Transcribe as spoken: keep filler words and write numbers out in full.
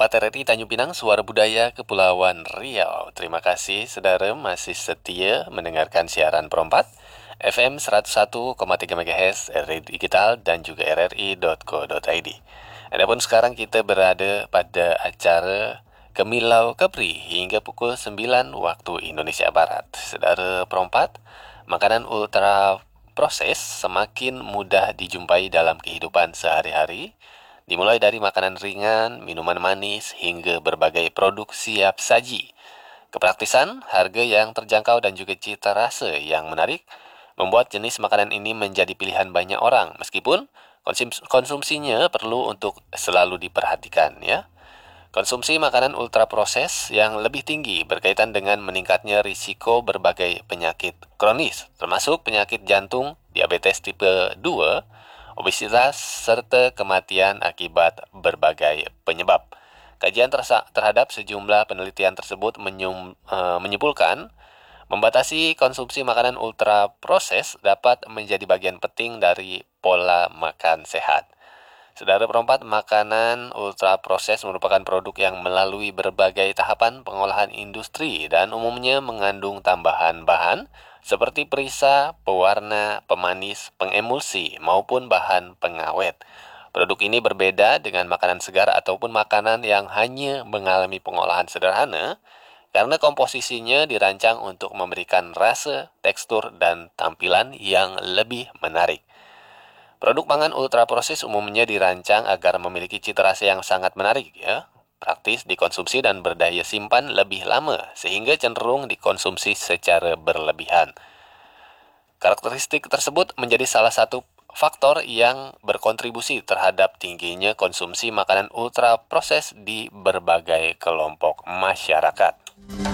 empat R R I Tanjung Pinang, Suara Budaya Kepulauan Riau. Terima kasih saudara masih setia mendengarkan siaran Perempat F M seratus satu koma tiga MHz R R I Digital dan juga R R I dot co dot I D. Adapun sekarang kita berada pada acara Kemilau Kepri hingga pukul sembilan waktu Indonesia Barat. Saudara Perempat, makanan ultra proses semakin mudah dijumpai dalam kehidupan sehari-hari. Dimulai dari makanan ringan, minuman manis, hingga berbagai produk siap saji. Kepraktisan, harga yang terjangkau dan juga cita rasa yang menarik membuat jenis makanan ini menjadi pilihan banyak orang, meskipun konsumsinya perlu untuk selalu diperhatikan, ya. Konsumsi makanan ultraproses yang lebih tinggi berkaitan dengan meningkatnya risiko berbagai penyakit kronis, termasuk penyakit jantung, diabetes tipe dua, obesitas, serta kematian akibat berbagai penyebab. Kajian tersa- terhadap sejumlah penelitian tersebut menyum, uh, menyimpulkan membatasi konsumsi makanan ultraproses dapat menjadi bagian penting dari pola makan sehat. Saudara Perempat, makanan ultraproses merupakan produk yang melalui berbagai tahapan pengolahan industri dan umumnya mengandung tambahan bahan seperti perisa, pewarna, pemanis, pengemulsi, maupun bahan pengawet. Produk ini berbeda dengan makanan segar ataupun makanan yang hanya mengalami pengolahan sederhana karena komposisinya dirancang untuk memberikan rasa, tekstur, dan tampilan yang lebih menarik. Produk pangan ultraproses umumnya dirancang agar memiliki cita rasa yang sangat menarik, ya, praktis dikonsumsi dan berdaya simpan lebih lama, sehingga cenderung dikonsumsi secara berlebihan. Karakteristik tersebut menjadi salah satu faktor yang berkontribusi terhadap tingginya konsumsi makanan ultraproses di berbagai kelompok masyarakat.